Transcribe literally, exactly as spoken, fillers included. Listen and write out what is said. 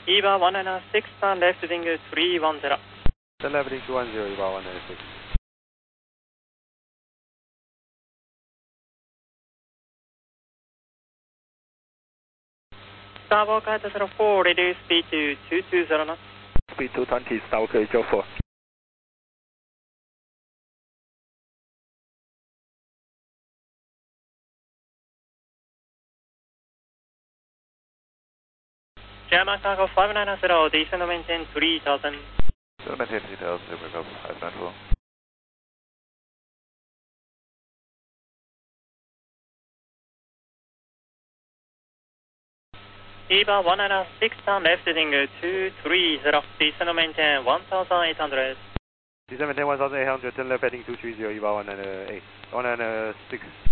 E V A one nine six, turn left wing three one zero. Turn left wing two one zero, E V A one nine six. Starwalker zero four, reduce speed to two two zero knots. Speed two twenty, Starwalker zero four. German cargo five nine zero, descend to maintain three thousand. Descend maintain three thousand, Super Golf five nine four. E V A one nine six, turn left wing two three zero, descend to maintain one thousand eight hundred. Descend maintain one thousand eight hundred, turn left heading two three zero, E V A one nine eight, one nine six.